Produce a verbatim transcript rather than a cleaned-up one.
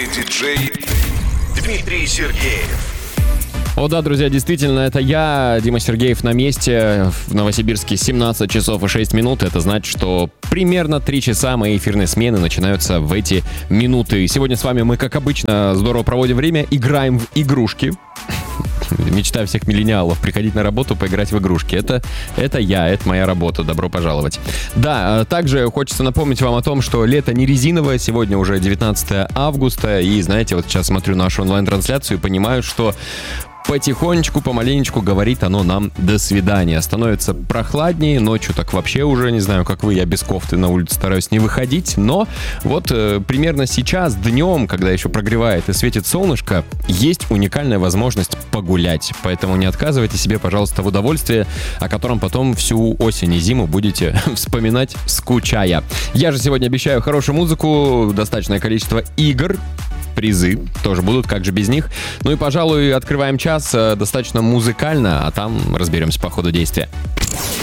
Диджей Дмитрий Сергеев. О да, друзья, действительно, это я, Дима Сергеев, на месте. В Новосибирске семнадцать часов и шесть минут. Это значит, что примерно три часа моей эфирной смены начинаются в эти минуты. Сегодня с вами мы, как обычно, здорово проводим время, играем в игрушки. Мечта всех миллениалов — приходить на работу, поиграть в игрушки. Это, это я, это моя работа. Добро пожаловать. Да, также хочется напомнить вам о том, что лето не резиновое. Сегодня уже девятнадцатое августа. И, знаете, вот сейчас смотрю нашу онлайн-трансляцию и понимаю, что потихонечку, помаленечку говорит оно нам «до свидания». Становится прохладнее, ночью так вообще уже, не знаю, как вы, я без кофты на улицу стараюсь не выходить, но вот э, примерно сейчас, днем, когда еще прогревает и светит солнышко, есть уникальная возможность погулять. Поэтому не отказывайте себе, пожалуйста, в удовольствии, о котором потом всю осень и зиму будете вспоминать, скучая. Я же сегодня обещаю хорошую музыку, достаточное количество игр, призы тоже будут, как же без них. Ну и, пожалуй, открываем час достаточно музыкально, а там разберемся по ходу действия.